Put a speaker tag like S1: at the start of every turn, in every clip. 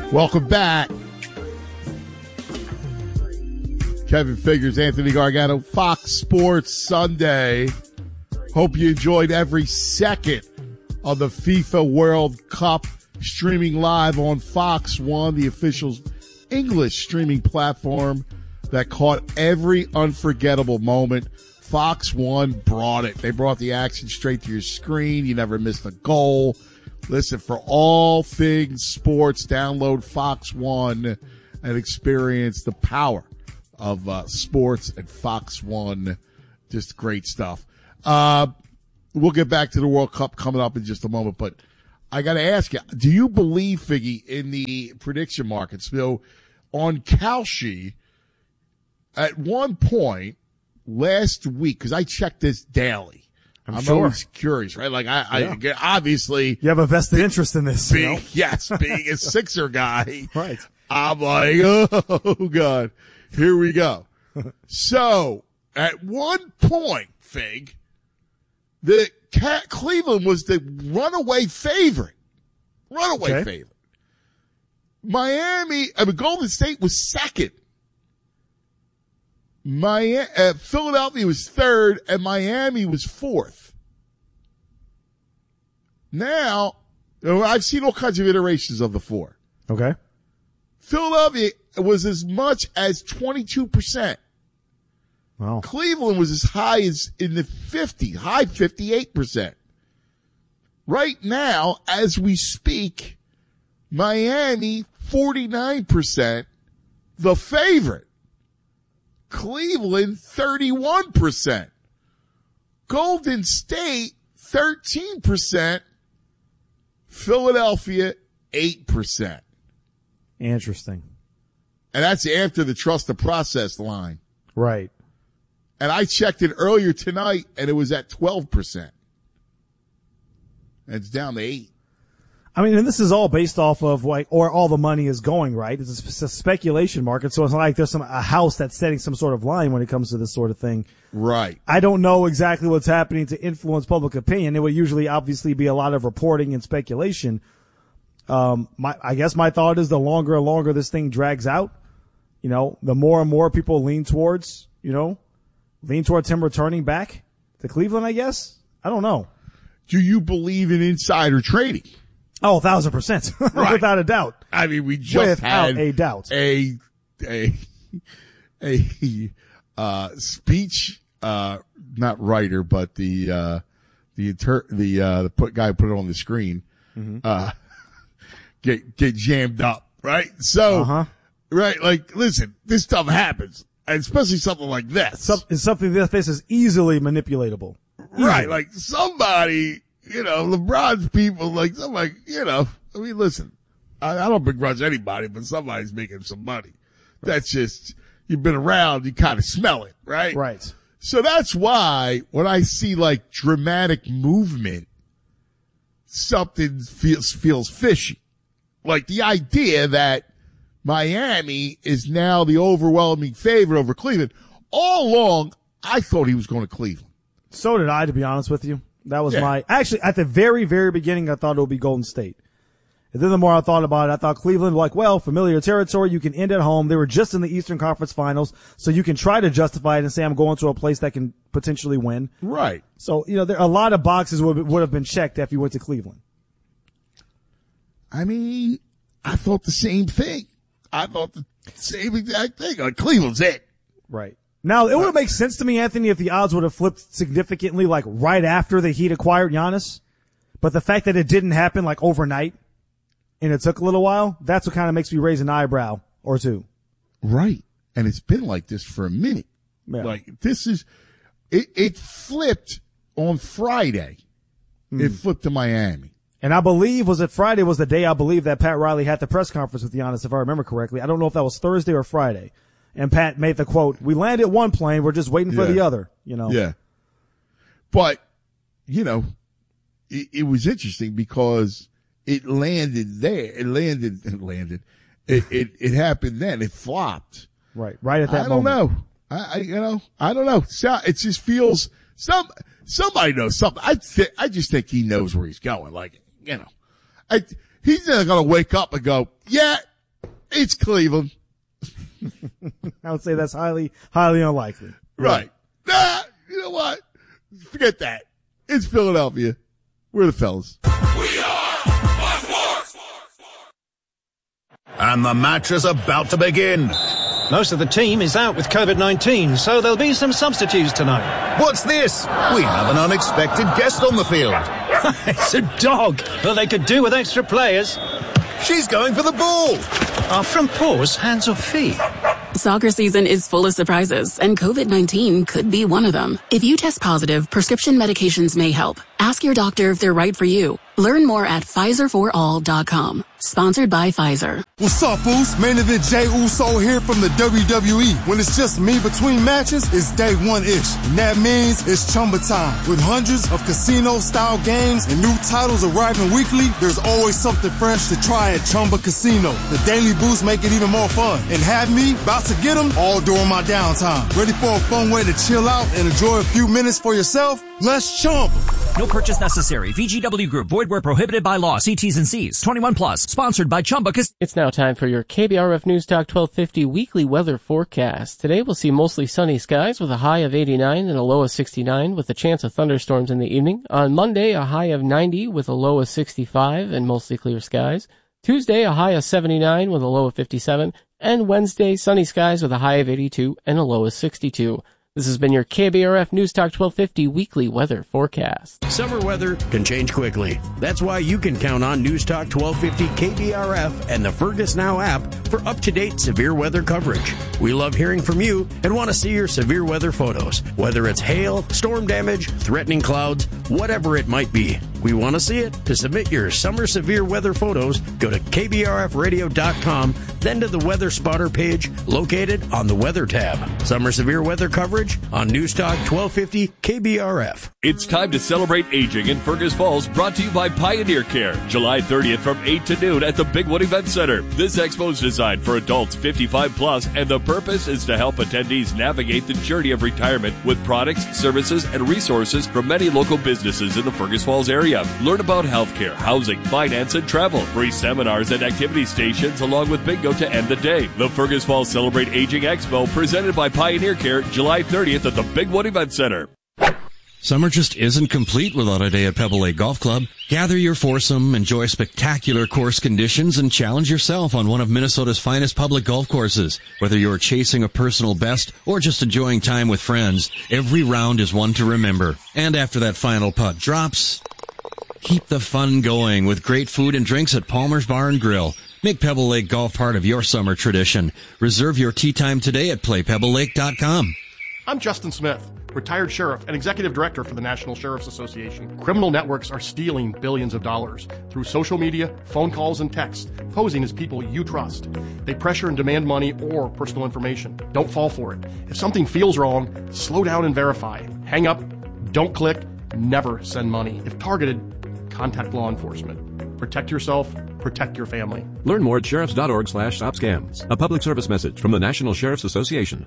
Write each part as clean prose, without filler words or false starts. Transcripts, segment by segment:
S1: Welcome back. Kevin Figures, Anthony Gargano, Fox Sports Sunday. Hope you enjoyed every second of the FIFA World Cup, streaming live on Fox One, the official English streaming platform that caught every unforgettable moment. Fox One brought it. They brought the action straight to your screen. You never missed a goal. Listen, for all things sports, download Fox One and experience the power of sports at Fox One. Just great stuff. We'll get back to the World Cup coming up in just a moment, but I got to ask you, do you believe, Figgy, in the prediction markets? So on Kalshi, at one point last week, because I check this daily, I'm
S2: sure.
S1: always curious, right? Like I obviously
S2: you have a vested interest in this.
S1: Being a Sixer guy,
S2: right?
S1: I'm like, oh God, here we go. So at one point, Fig, the Cleveland was the runaway favorite. Favorite. Golden State was second. Philadelphia was third, and Miami was fourth. Now, I've seen all kinds of iterations of the four.
S2: Okay.
S1: Philadelphia was as much as 22%.
S2: Wow.
S1: Cleveland was as high as in the high 58%. Right now, as we speak, Miami, 49%, the favorite. Cleveland, 31%. Golden State, 13%. Philadelphia, 8%.
S2: Interesting.
S1: And that's after the trust the process line.
S2: Right.
S1: And I checked it earlier tonight, and it was at 12%. And it's down to 8%.
S2: I mean, and this is all based off of or all the money is going, right? It's a speculation market, so it's not like there's a house that's setting some sort of line when it comes to this sort of thing.
S1: Right.
S2: I don't know exactly what's happening to influence public opinion. It would usually obviously be a lot of reporting and speculation. I guess my thought is the longer and longer this thing drags out, the more and more people lean towards him returning back to Cleveland, I guess. I don't know.
S1: Do you believe in insider trading?
S2: Oh, 1,000%.
S1: Right.
S2: Without a doubt.
S1: I mean, we just had
S2: a doubt.
S1: a speech, not writer, but the guy who put it on the screen, get jammed up, right? So, right, like, listen, this stuff happens, and especially something like this.
S2: It's something this is easily manipulatable.
S1: Right, like somebody, LeBron's people, like somebody, I mean, listen, I don't begrudge anybody, but somebody's making some money. That's just, you've been around, you kind of smell it, right?
S2: Right.
S1: So that's why when I see like dramatic movement, something feels fishy. Like the idea that Miami is now the overwhelming favorite over Cleveland. All along, I thought he was going to Cleveland.
S2: So did I, to be honest with you. That was actually, at the very, very beginning, I thought it would be Golden State. And then the more I thought about it, I thought Cleveland, familiar territory. You can end at home. They were just in the Eastern Conference Finals, so you can try to justify it and say, I'm going to a place that can potentially win.
S1: Right.
S2: So, there a lot of boxes would have been checked if you went to Cleveland.
S1: I mean, I thought the same thing. I thought the same exact thing. Like, Cleveland's it.
S2: Right. Now, it would make sense to me, Anthony, if the odds would have flipped significantly, like right after the Heat acquired Giannis. But the fact that it didn't happen like overnight and it took a little while, that's what kind of makes me raise an eyebrow or two.
S1: Right. And it's been like this for a minute.
S2: Yeah.
S1: Like it flipped on Friday. It flipped to Miami.
S2: And I believe, was it Friday was the day I believe that Pat Riley had the press conference with Giannis, if I remember correctly. I don't know if that was Thursday or Friday. And Pat made the quote, we landed one plane, we're just waiting for the other,
S1: Yeah. But, it was interesting because it landed there. It landed. It happened then. It flopped.
S2: Right at that
S1: moment.
S2: I
S1: don't know. I don't know. So it just feels somebody knows something. I just think he knows where he's going. Like, he's not going to wake up and go, yeah, It's Cleveland.
S2: I would say that's highly, highly unlikely.
S1: Right. Nah, you know what? Forget that. It's Philadelphia. We're the fellas.
S3: We are Fox Sports. And the match is about to begin.
S4: Most of the team is out with COVID-19, so there'll be some substitutes tonight.
S3: What's this? We have an unexpected guest on the field.
S4: It's a dog, but they could do with extra players.
S3: She's going for the ball.
S4: Are front paws hands or feet?
S5: Soccer season is full of surprises, and COVID-19 could be one of them. If you test positive, prescription medications may help. Ask your doctor if they're right for you. Learn more at PfizerForAll.com. Sponsored by Pfizer.
S6: What's up, Foos? Main event Jey Uso here from the WWE. When it's just me between matches, it's day one-ish. And that means it's Chumba time. With hundreds of casino-style games and new titles arriving weekly, there's always something fresh to try at Chumba Casino. The daily boosts make it even more fun. And have me about to get them all during my downtime. Ready for a fun way to chill out and enjoy a few minutes for yourself? Let's Chumba.
S7: No purchase necessary. VGW Group. Void where prohibited by law. See T's and C's. 21 plus. Sponsored by Chumba.
S8: It's now time for your KBRF News Talk 1250 weekly weather forecast. Today we'll see mostly sunny skies with a high of 89 and a low of 69 with a chance of thunderstorms in the evening. On Monday, a high of 90 with a low of 65 and mostly clear skies. Tuesday, a high of 79 with a low of 57. And Wednesday, sunny skies with a high of 82 and a low of 62. This has been your KBRF News Talk 1250 weekly weather forecast.
S9: Summer weather can change quickly. That's why you can count on News Talk 1250 KBRF and the Fergus Now app for up-to-date severe weather coverage. We love hearing from you and want to see your severe weather photos. Whether it's hail, storm damage, threatening clouds, whatever it might be. We want to see it. To submit your summer severe weather photos, go to kbrfradio.com, then to the Weather Spotter page located on the Weather tab. Summer severe weather coverage on News Talk 1250 KBRF.
S10: It's time to celebrate aging in Fergus Falls, brought to you by Pioneer Care. July 30th from 8 to noon at the Big Wood Event Center. This expo is designed for adults 55 plus, and the purpose is to help attendees navigate the journey of retirement with products, services, and resources from many local businesses in the Fergus Falls area. Learn about healthcare, housing, finance, and travel. Free seminars and activity stations along with bingo to end the day. The Fergus Falls Celebrate Aging Expo presented by Pioneer Care, July 30th at the Big Wood Event Center.
S11: Summer just isn't complete without a day at Pebble Lake Golf Club. Gather your foursome, enjoy spectacular course conditions, and challenge yourself on one of Minnesota's finest public golf courses. Whether you're chasing a personal best or just enjoying time with friends, every round is one to remember. And after that final putt drops, keep the fun going with great food and drinks at Palmer's Bar and Grill. Make Pebble Lake Golf part of your summer tradition. Reserve your tee time today at playpebblelake.com.
S12: I'm Justin Smith, retired sheriff and executive director for the National Sheriff's Association. Criminal networks are stealing billions of dollars through social media, phone calls, and texts, posing as people you trust. They pressure and demand money or personal information. Don't fall for it. If something feels wrong, slow down and verify. Hang up, don't click, never send money. If targeted, contact law enforcement. Protect yourself, protect your family.
S13: Learn more at sheriffs.org/stopscams. A public service message from the National Sheriff's Association.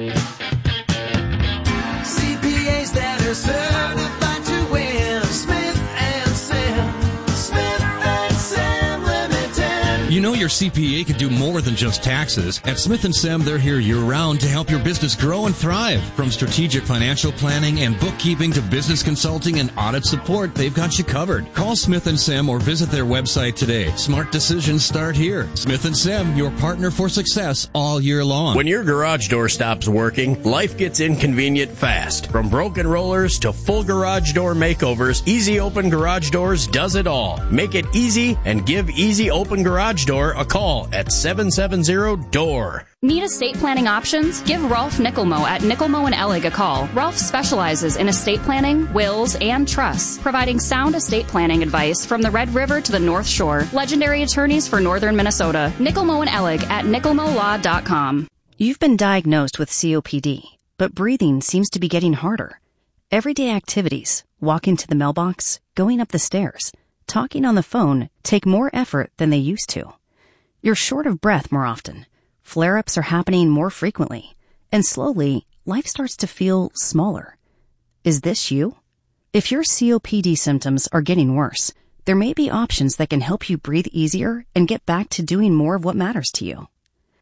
S14: CPAs that are certified to win. Smith and Sam. Smith and Sam Limited.
S11: You know your CPA can do more than just taxes. At Smith & Sam, they're here year-round to help your business grow and thrive. From strategic financial planning and bookkeeping to business consulting and audit support, they've got you covered. Call Smith & Sam or visit their website today. Smart decisions start here. Smith & Sam, your partner for success all year long.
S9: When your garage door stops working, life gets inconvenient fast. From broken rollers to full garage door makeovers, Easy Open Garage Doors does it all. Make it easy and give Easy Open Garage Door a call at 770-DOOR.
S15: Need estate planning options? Give Rolf Nickelmo at Nickelmo & Ellig a call. Rolf specializes in estate planning, wills, and trusts, providing sound estate planning advice from the Red River to the North Shore. Legendary attorneys for northern Minnesota. Nickelmo & Ellig at nickelmolaw.com.
S16: You've been diagnosed with COPD, but breathing seems to be getting harder. Everyday activities, walking to the mailbox, going up the stairs, talking on the phone take more effort than they used to. You're short of breath more often. Flare-ups are happening more frequently. And slowly, life starts to feel smaller. Is this you? If your COPD symptoms are getting worse, there may be options that can help you breathe easier and get back to doing more of what matters to you.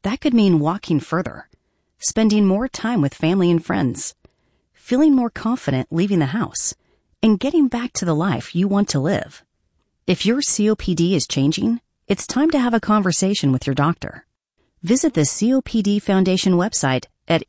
S16: That could mean walking further, spending more time with family and friends, feeling more confident leaving the house, and getting back to the life you want to live. If your COPD is changing, it's time to have a conversation with your doctor. Visit the COPD Foundation website at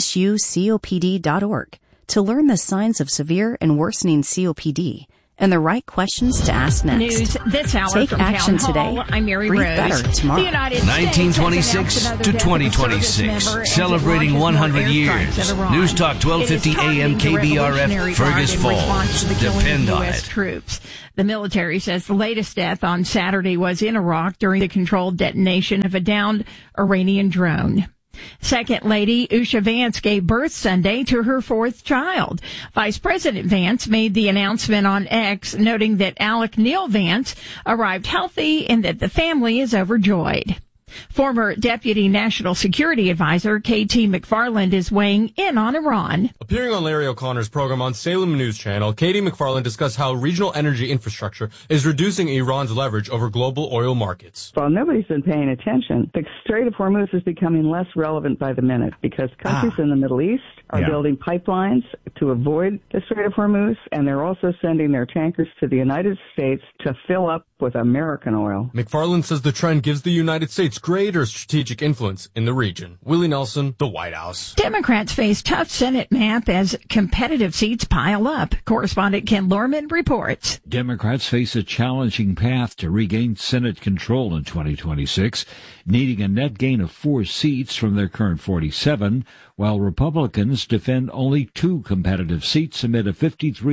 S16: isthisyoucopd.org to learn the signs of severe and worsening COPD and the right questions to ask next.
S17: News this hour
S16: Take
S17: from
S16: action
S17: Town
S16: today.
S17: Hall. I'm Mary
S16: Breathe
S17: Rose.
S16: better tomorrow.
S17: The United
S18: 1926
S17: States
S18: to 2026, celebrating 100 years. News Talk 1250 AM KBRF, Fergus Falls. Depend on it.
S17: Troops. The military says the latest death on Saturday was in Iraq during the controlled detonation of a downed Iranian drone. Second Lady Usha Vance gave birth Sunday to her fourth child. Vice President Vance made the announcement on X, noting that Alec Neil Vance arrived healthy and that the family is overjoyed. Former Deputy National Security Advisor KT McFarland is weighing in on Iran.
S19: Appearing on Larry O'Connor's program on Salem News Channel, Katie McFarland discussed how regional energy infrastructure is reducing Iran's leverage over global oil markets.
S20: While nobody's been paying attention, the Strait of Hormuz is becoming less relevant by the minute because countries in the Middle East are building pipelines to avoid the Strait of Hormuz, and they're also sending their tankers to the United States to fill up with American oil.
S19: McFarland says the trend gives the United States greater strategic influence in the region. Willie Nelson, The White House.
S17: Democrats face tough Senate math as competitive seats pile up. Correspondent Ken Lorman reports.
S21: Democrats face a challenging path to regain Senate control in 2026, needing a net gain of 4 seats from their current 47, while Republicans defend only 2 competitive seats amid a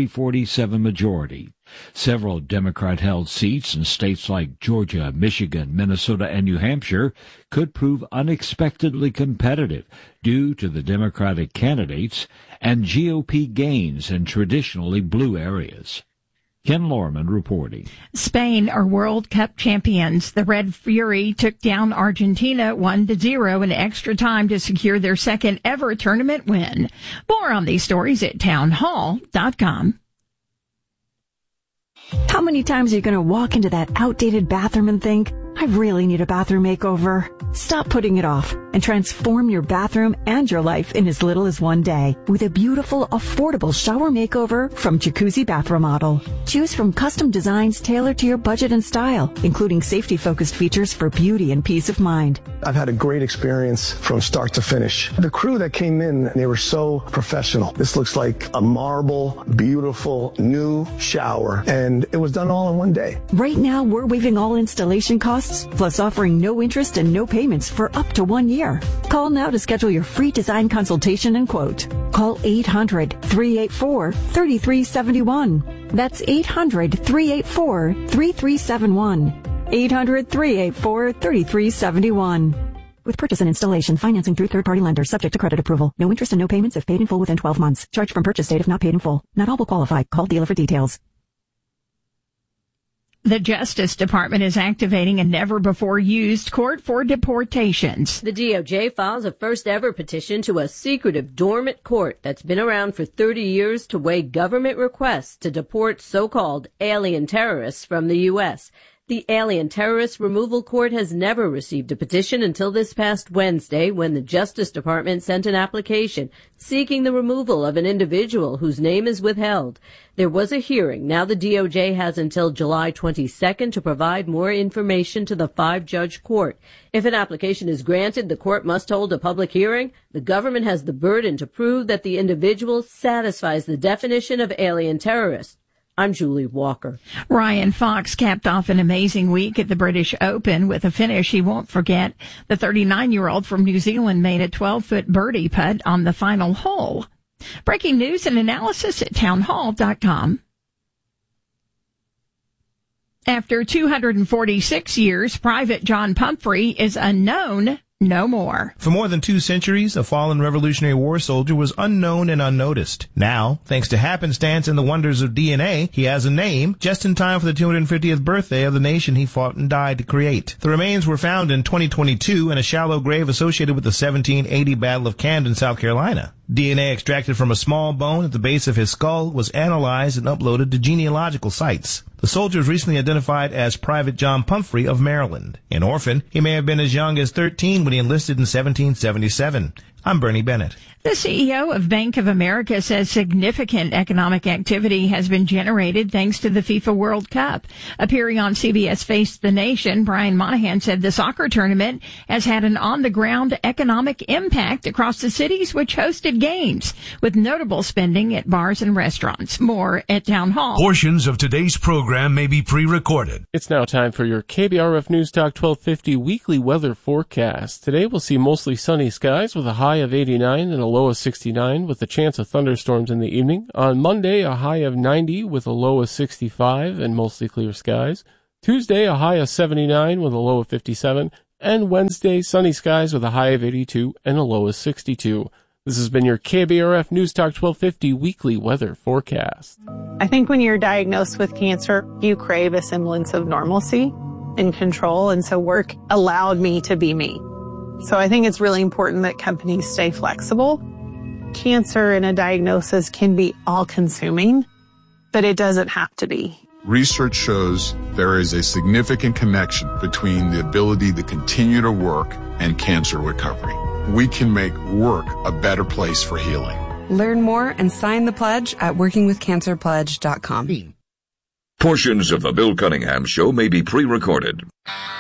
S21: 53-47 majority. Several Democrat-held seats in states like Georgia, Michigan, Minnesota, and New Hampshire could prove unexpectedly competitive due to the Democratic candidates and GOP gains in traditionally blue areas. Ken Lorman reporting.
S17: Spain are World Cup champions. The Red Fury took down Argentina 1-0 in extra time to secure their second ever tournament win. More on these stories at townhall.com.
S22: How many times are you going to walk into that outdated bathroom and think, I really need a bathroom makeover? Stop putting it off and transform your bathroom and your life in as little as one day with a beautiful, affordable shower makeover from Jacuzzi Bath Remodel. Choose from custom designs tailored to your budget and style, including safety-focused features for beauty and peace of mind.
S23: I've had a great experience from start to finish. The crew that came in, they were so professional. This looks like a marble, beautiful, new shower, and it was done all in one day.
S22: Right now, we're waiving all installation costs, plus offering no interest and no payments for up to 1 year. Call now to schedule your free design consultation and quote. Call 800-384-3371. That's 800-384-3371. 800-384-3371. With purchase and installation, financing through third-party lenders, subject to credit approval. No interest and no payments if paid in full within 12 months. Charge from purchase date if not paid in full. Not all will qualify. Call dealer for details.
S17: The Justice Department is activating a never-before-used court for deportations.
S24: The DOJ files a first-ever petition to a secretive dormant court that's been around for 30 years to weigh government requests to deport so-called alien terrorists from the U.S. The Alien Terrorist Removal Court has never received a petition until this past Wednesday when the Justice Department sent an application seeking the removal of an individual whose name is withheld. There was a hearing. Now the DOJ has until July 22nd to provide more information to the 5-judge court. If an application is granted, the court must hold a public hearing. The government has the burden to prove that the individual satisfies the definition of alien terrorist. I'm Julie Walker.
S17: Ryan Fox capped off an amazing week at the British Open with a finish he won't forget. The 39-year-old from New Zealand made a 12-foot birdie putt on the final hole. Breaking news and analysis at townhall.com. After 246 years, Private John Pumphrey is unknown no more.
S25: For more than 2 centuries, a fallen Revolutionary War soldier was unknown and unnoticed. Now, thanks to happenstance and the wonders of DNA, he has a name just in time for the 250th birthday of the nation he fought and died to create. The remains were found in 2022 in a shallow grave associated with the 1780 Battle of Camden, South Carolina. DNA extracted from a small bone at the base of his skull was analyzed and uploaded to genealogical sites. The soldier was recently identified as Private John Pumphrey of Maryland. An orphan, he may have been as young as 13 when he enlisted in 1777. I'm Bernie Bennett.
S17: The CEO of Bank of America says significant economic activity has been generated thanks to the FIFA World Cup. Appearing on CBS Face the Nation, Brian Monahan said the soccer tournament has had an on-the-ground economic impact across the cities which hosted games, with notable spending at bars and restaurants. More at Town Hall.
S18: Portions of today's program may be pre-recorded.
S8: It's now time for your KBRF News Talk 1250 weekly weather forecast. Today we'll see mostly sunny skies with a high of 89 and a low of 69 with a chance of thunderstorms in the evening. On Monday, a high of 90 with a low of 65 and mostly clear skies. Tuesday, a high of 79 with a low of 57. And Wednesday, sunny skies with a high of 82 and a low of 62. This has been your KBRF News Talk 1250 weekly weather forecast.
S1: I think when you're diagnosed with cancer, you crave a semblance of normalcy and control, and so work allowed me to be me. So I think it's really important that companies stay flexible. Cancer and a diagnosis can be all-consuming, but it doesn't have to be.
S2: Research shows there is a significant connection between the ability to continue to work and cancer recovery. We can make work a better place for healing.
S3: Learn more and sign the pledge at workingwithcancerpledge.com.
S4: Portions of the Bill Cunningham Show may be pre-recorded.